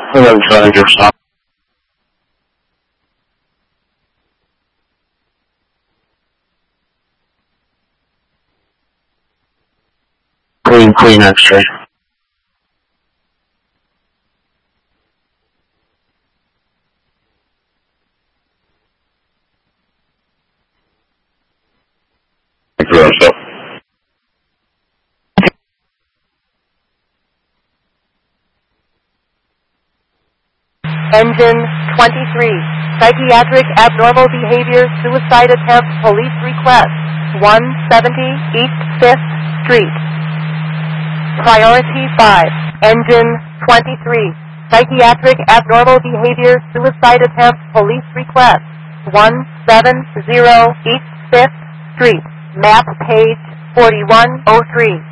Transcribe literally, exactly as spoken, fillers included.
Hello, Senator Stop. Queen, Queen X-ray. Aggressive. Engine twenty-three, psychiatric abnormal behavior, suicide attempt, police request, one seventy East fifth Street. Priority five, engine twenty-three, psychiatric abnormal behavior, suicide attempt, police request, one seventy East fifth Street. Map page forty-one oh three.